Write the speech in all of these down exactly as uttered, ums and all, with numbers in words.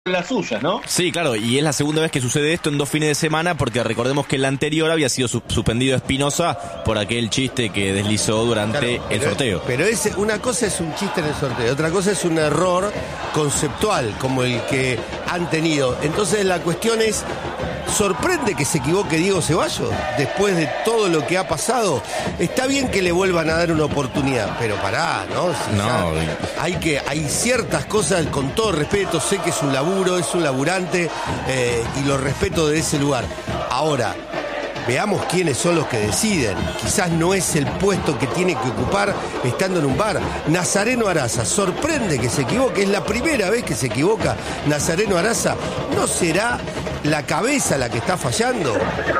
las suyas, ¿no? Sí, claro, y es la segunda vez que sucede esto en dos fines de semana, porque recordemos que en la anterior había sido su- suspendido Espinosa por aquel chiste que deslizó durante Claro, el pero, sorteo. Pero es, una cosa es un chiste en el sorteo, otra cosa es un error conceptual como el que han tenido. Entonces la cuestión es, ¿sorprende que se equivoque Diego Ceballos después de todo lo que ha pasado? Está bien que le vuelvan a dar una oportunidad, pero pará, ¿no? Si No. ya hay que, hay ciertas cosas, con todo respeto, sé que es un laburo, es un laburante eh, y lo respeto de ese lugar. Ahora, veamos quiénes son los que deciden. Quizás no es el puesto que tiene que ocupar estando en un bar. Nazareno Araza, sorprende que se equivoque, es la primera vez que se equivoca Nazareno Araza. ¿No será la cabeza la que está fallando?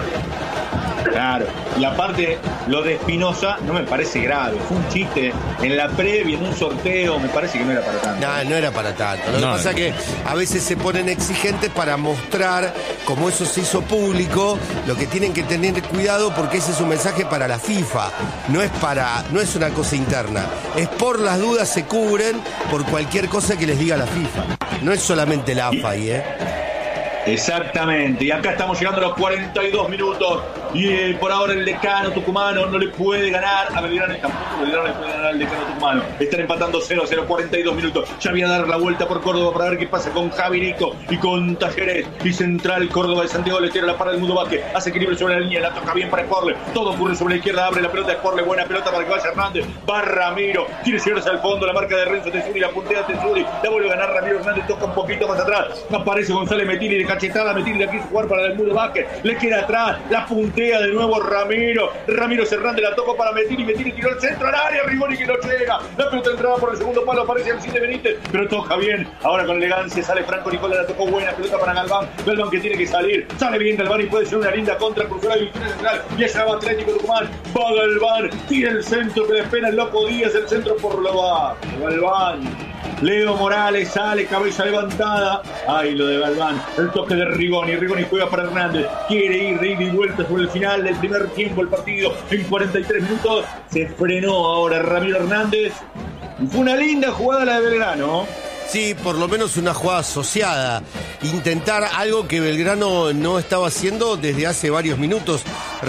Claro, y aparte lo de Espinosa no me parece grave, fue un chiste en la previa, en un sorteo, me parece que no era para tanto. No, no era para tanto. Lo que No, pasa no. es que a veces se ponen exigentes para mostrar, como eso se hizo público, lo que tienen que tener cuidado porque ese es un mensaje para la FIFA. No es para, no es una cosa interna. Es por las dudas se cubren por cualquier cosa que les diga la FIFA. No es solamente la A F A ahí, ¿eh? Exactamente, y acá estamos llegando a los cuarenta y dos minutos y eh, por ahora el decano tucumano no le puede ganar a Belgrano, y tampoco Belgrano le puede ganar al decano tucumano. Están empatando cero a cero, cuarenta y dos minutos. Ya voy a dar la vuelta por Córdoba para ver qué pasa con Javi Rico y con Talleres. Y Central Córdoba de Santiago del Estero, la para del Mundo Vázquez, hace equilibrio sobre la línea, la toca bien para Sporle, todo ocurre sobre la izquierda, abre la pelota Sporle, buena pelota para que vaya Hernández, va Ramiro, quiere llegarse al fondo, la marca de Renzo Tesuri, la puntea Tesuri, la vuelve a ganar Ramiro Hernández, toca un poquito más atrás, aparece González Metini de cachetada, Metini la quiso jugar para el Mundo Vázquez, le queda atrás, la puntea de nuevo Ramiro, Ramiro Hernández la toca para Metini, Metini tiró el centro al área, Rigoni que no llega, la pelota entraba por el segundo palo, aparece Alcide Benítez, pero toca bien, ahora con elegancia sale Franco Nicola, la tocó buena pelota para Galván, Galván que tiene que salir, sale bien Galván y puede ser una linda contra, cruzó la victoria central, y allá va Atlético Tucumán, va Galván, tira el centro que le espera el loco Díaz, el centro por lo bajo, Galván. Leo Morales sale, cabeza levantada. Ay, lo de Galván. El toque de Rigoni. Rigoni juega para Hernández. Quiere ir de ida y vuelta sobre el final del primer tiempo. El partido en cuarenta y tres minutos. Se frenó ahora Ramiro Hernández. Y fue una linda jugada la de Belgrano. Sí, por lo menos una jugada asociada. Intentar algo que Belgrano no estaba haciendo desde hace varios minutos.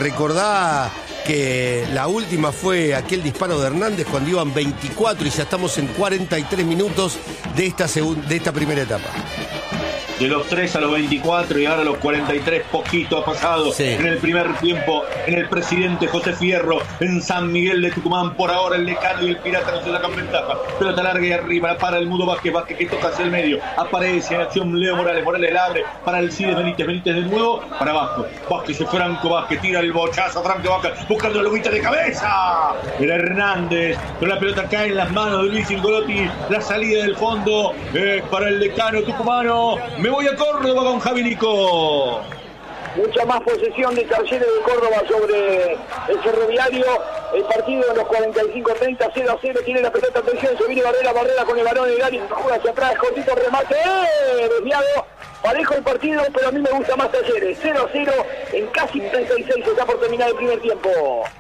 Recordá que la última fue aquel disparo de Hernández cuando iban veinticuatro y ya estamos en cuarenta y tres minutos de esta, segun- de esta primera etapa. De los tres a los veinticuatro y ahora a los cuarenta y tres, poquito ha pasado Sí. en el primer tiempo en el Presidente José Fierro, en San Miguel de Tucumán. Por ahora el Decano y el Pirata no se sacan ventaja. Pelota larga y arriba, para el Mudo Vázquez, Vázquez que toca hacia el medio. Aparece en acción Leo Morales, Morales la abre para el Cide Benítez, Benítez de nuevo para Vasco. Vázquez y Franco Vázquez, tira el bochazo, Franco Vázquez buscando la lobita de cabeza. Era Hernández, pero la pelota cae en las manos de Luis Ingolotti. La salida del fondo es para el Decano tucumano. Me voy a Córdoba con Javi Nico. Mucha más posesión de Talleres de Córdoba sobre el Ferroviario. El partido en los cuarenta y cinco treinta, cero a cero. Tiene la pelota, atención, se viene Barrera, Barrera con el balón en el área, juega hacia atrás, cortito remate, ¡eh! Desviado. Parejo el partido, pero a mí me gusta más Talleres. cero a cero en casi treinta y seis, está por terminar el primer tiempo.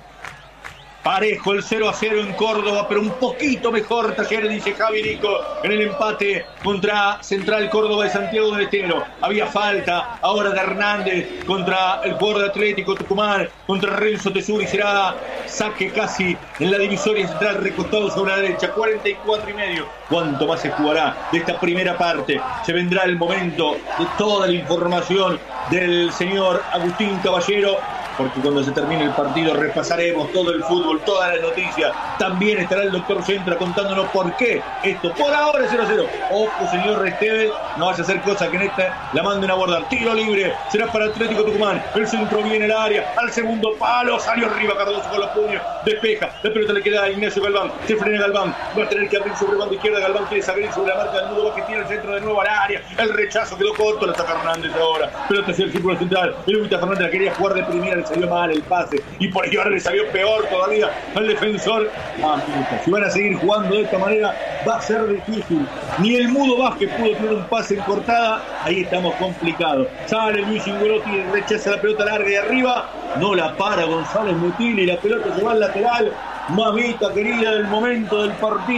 Parejo el cero a cero en Córdoba, pero un poquito mejor Talleres, dice Javi Nico, en el empate contra Central Córdoba de Santiago del Estero. Había falta ahora de Hernández contra el jugador de Atlético Tucumán, contra Renzo Tesuri. Será saque casi en la divisoria central, recostado sobre la derecha. cuarenta y cuatro y medio. ¿Cuánto más se jugará de esta primera parte? Se vendrá el momento de toda la información del señor Agustín Caballero, porque cuando se termine el partido repasaremos todo el fútbol, todas las noticias. También estará el doctor Centra contándonos por qué esto por ahora es cero a cero. Ojo, señor Esteves, no vaya a hacer cosa que en esta la manden a guardar. Tiro libre, será para Atlético Tucumán. El centro viene el área, al segundo palo, salió arriba Cardoso con los puños, despeja, la pelota le queda a Ignacio Galván, se frena Galván, va a tener que abrir sobre banda izquierda. Galván quiere salir sobre la marca del Mudo, que tiene el centro de nuevo al área. El rechazo quedó corto, la saca Hernández ahora. Pelota hacia el círculo central. El Ubita Fernández la quería jugar de primera, le salió mal el pase. Y por ahí ahora le salió peor todavía al defensor. Ah, puta, si van a seguir jugando de esta manera, va a ser difícil. Ni el Mudo Vázquez pudo tener un pase en cortada. Ahí estamos complicados. Sale Luis Ingolotti, rechaza la pelota larga y arriba. No la para González Mutili. La pelota se va al lateral. Mamita querida del momento del partido.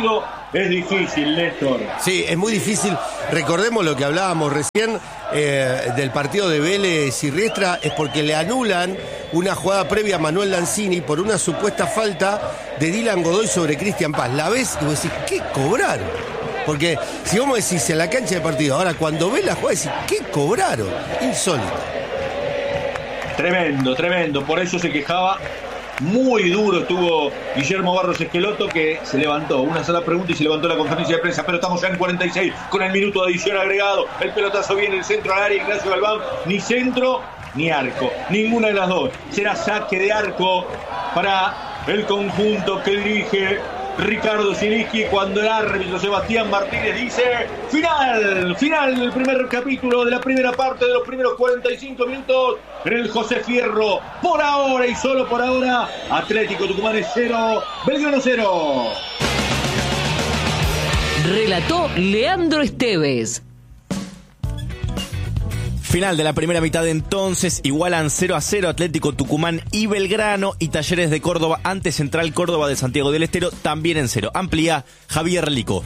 es difícil, Néstor. Sí, es muy difícil. Recordemos lo que hablábamos recién eh, del partido de Vélez y Riestra, es porque le anulan una jugada previa a Manuel Lanzini por una supuesta falta de Dylan Godoy sobre Cristian Paz. La ves y vos decís, ¿qué cobraron? Porque si vos me decís en la cancha de partido, ahora cuando ves la jugada decís, ¿qué cobraron? Insólito. Tremendo, tremendo. Por eso se quejaba. Muy duro estuvo Guillermo Barros Esqueloto, que se levantó una sola pregunta y se levantó la conferencia de prensa. Pero estamos ya en cuarenta y seis con el minuto de adición agregado. El pelotazo viene, el centro al área, Ignacio Galván. Ni centro ni arco, ninguna de las dos. Será saque de arco para el conjunto que dirige Ricardo Zielinski, cuando el árbitro Sebastián Martínez dice final, final del primer capítulo de la primera parte de los primeros cuarenta y cinco minutos en el José Fierro. Por ahora y solo por ahora, Atlético Tucumán es cero, Belgrano cero. Relató Leandro Esteves. Final de la primera mitad entonces, igualan cero a cero Atlético Tucumán y Belgrano, y Talleres de Córdoba ante Central Córdoba de Santiago del Estero también en cero. Amplía Javier Lico.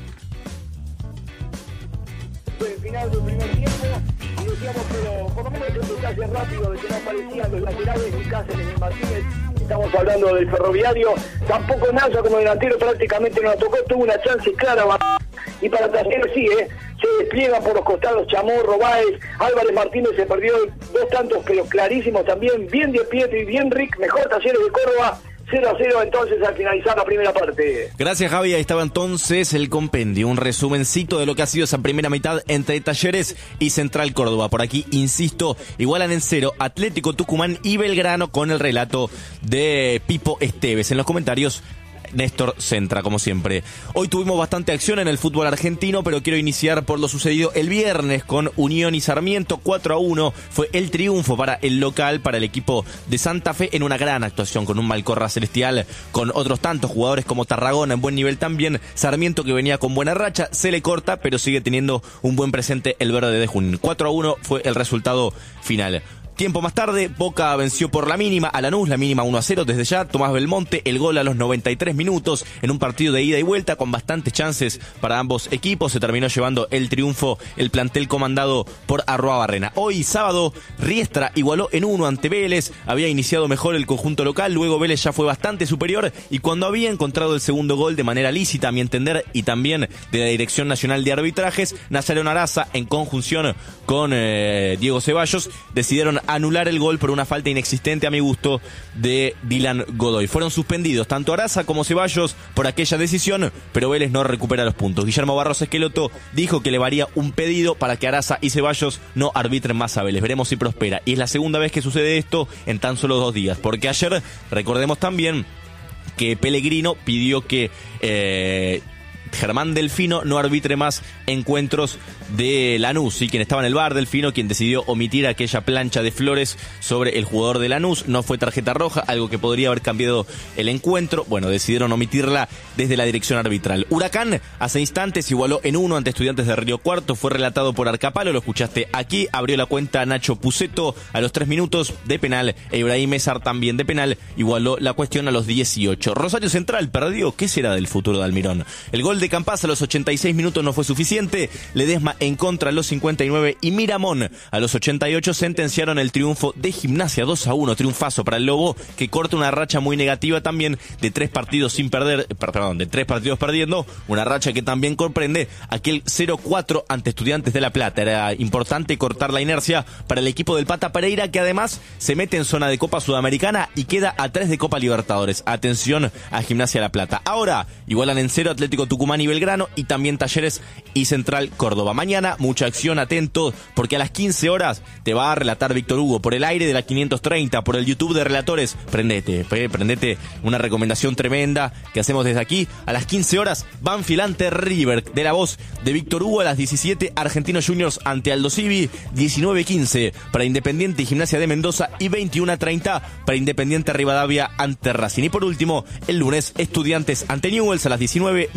El final del primer tiempo, y decíamos, pero por lo menos el detalle rápido de que no aparecían los laterales ni Cáceres ni Martínez. Estamos hablando del Ferroviario, tampoco Naya como delantero prácticamente no la tocó, tuvo una chance clara, y para Talleres sí, ¿eh? Se despliegan por los costados Chamorro, Báez, Álvarez Martínez se perdió dos tantos pero clarísimos también, bien de Pietri, bien Rick, mejor Talleres de Córdoba, cero a cero entonces al finalizar la primera parte. Gracias, Javi. Ahí estaba entonces el compendio, un resumencito de lo que ha sido esa primera mitad entre Talleres y Central Córdoba. Por aquí, insisto, igualan en cero Atlético Tucumán y Belgrano, con el relato de Pipo Esteves. En los comentarios, Néstor Centra, como siempre. Hoy tuvimos bastante acción en el fútbol argentino, pero quiero iniciar por lo sucedido el viernes con Unión y Sarmiento. Cuatro a uno fue el triunfo para el local, para el equipo de Santa Fe, en una gran actuación, con un Malcorra celestial, con otros tantos jugadores como Tarragona en buen nivel también. Sarmiento, que venía con buena racha, se le corta, pero sigue teniendo un buen presente el verde de Junín. Cuatro a uno fue el resultado final. Tiempo más tarde, Boca venció por la mínima a Lanús, la mínima uno a cero desde ya. Tomás Belmonte, el gol a los noventa y tres minutos, en un partido de ida y vuelta con bastantes chances para ambos equipos. Se terminó llevando el triunfo el plantel comandado por Arroa Barrena. Hoy, sábado, Riestra igualó en uno ante Vélez. Había iniciado mejor el conjunto local, luego Vélez ya fue bastante superior, y cuando había encontrado el segundo gol de manera lícita, a mi entender, y también de la Dirección Nacional de Arbitrajes, Nazareno Araza, en conjunción con eh, Diego Ceballos, decidieron anular el gol por una falta inexistente, a mi gusto, de Dylan Godoy. Fueron suspendidos tanto Araza como Ceballos por aquella decisión, pero Vélez no recupera los puntos. Guillermo Barros Esqueloto dijo que le varía un pedido para que Araza y Ceballos no arbitren más a Vélez. Veremos si prospera. Y es la segunda vez que sucede esto en tan solo dos días, porque ayer, recordemos también que Pellegrino pidió que eh, Germán Delfino no arbitre más encuentros de Lanús, ¿sí? Quien estaba en el bar, Delfino, quien decidió omitir aquella plancha de Flores sobre el jugador de Lanús. No fue tarjeta roja, algo que podría haber cambiado el encuentro. Bueno, decidieron omitirla desde la dirección arbitral. Huracán hace instantes igualó en uno ante Estudiantes de Río Cuarto. Fue relatado por Arcapalo, lo escuchaste aquí. Abrió la cuenta Nacho Puceto a los tres minutos de penal, e Ibrahim Mezar también de penal. Igualó la cuestión a los dieciocho. Rosario Central perdió. ¿Qué será del futuro de Almirón? El gol de Campás a los ochenta y seis minutos no fue suficiente. Ledesma en contra a los cincuenta y nueve y Miramón a los ochenta y ocho sentenciaron el triunfo de Gimnasia. Dos a uno, triunfazo para el Lobo, que corta una racha muy negativa también de tres partidos sin perder, perdón, de tres partidos perdiendo, una racha que también comprende aquel cero cuatro ante Estudiantes de La Plata. Era importante cortar la inercia para el equipo del Pata Pereira, que además se mete en zona de Copa Sudamericana y queda a tres de Copa Libertadores. Atención a Gimnasia La Plata. Ahora igualan en cero Atlético Tucumán y Belgrano, y también Talleres y Central Córdoba. Mañana mucha acción, atento, porque a las quince horas te va a relatar Víctor Hugo por el aire de la quinientos treinta, por el YouTube de Relatores. Prendete, prendete, una recomendación tremenda que hacemos desde aquí. A las quince horas, Banfield ante River, de la voz de Víctor Hugo. A las diecisiete, Argentinos Juniors ante Aldo Civi. diecinueve quince para Independiente y Gimnasia de Mendoza, y veintiuno treinta para Independiente Rivadavia ante Racing. Y por último, el lunes, Estudiantes ante Newell's a las diecinueve, mismo horario.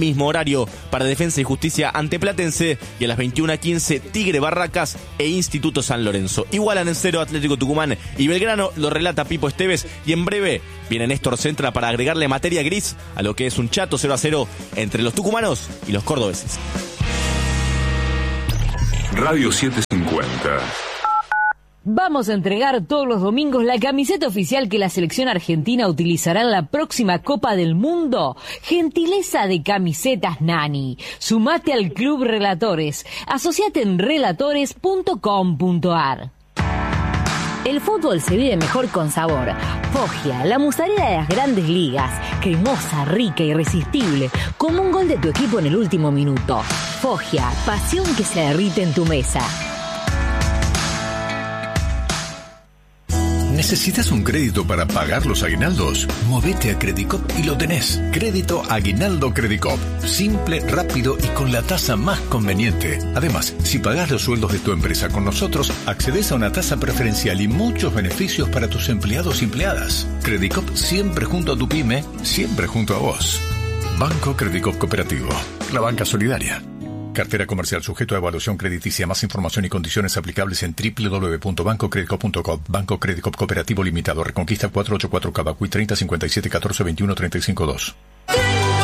Rosario para Defensa y Justicia ante Platense, y a las veintiuna quince Tigre Barracas e Instituto San Lorenzo. Igualan en cero Atlético Tucumán y Belgrano, lo relata Pipo Esteves, y en breve viene Néstor Centra para agregarle materia gris a lo que es un chato cero a cero entre los tucumanos y los cordobeses. Radio setecientos cincuenta. Vamos a entregar todos los domingos la camiseta oficial que la selección argentina utilizará en la próxima Copa del Mundo. Gentileza de Camisetas Nani. Sumate al Club Relatores. Asociate en relatores punto com punto ar. El fútbol se vive mejor con sabor. Foggia, la mozzarella de las grandes ligas. Cremosa, rica, irresistible. Como un gol de tu equipo en el último minuto. Foggia, pasión que se derrite en tu mesa. ¿Necesitas un crédito para pagar los aguinaldos? Movete a Credicop y lo tenés. Crédito Aguinaldo Credicop. Simple, rápido y con la tasa más conveniente. Además, si pagás los sueldos de tu empresa con nosotros, accedes a una tasa preferencial y muchos beneficios para tus empleados y empleadas. Credicop siempre junto a tu pyme, siempre junto a vos. Banco Credicop Cooperativo. La banca solidaria. Cartera comercial sujeto a evaluación crediticia. Más información y condiciones aplicables en doble u doble u doble u punto banco credicop punto com. Banco Credicop Cooperativo Limitado. Reconquista cuatrocientos ochenta y cuatro Cavacuy treinta cincuenta y siete catorce veintiuno treinta y cinco dos.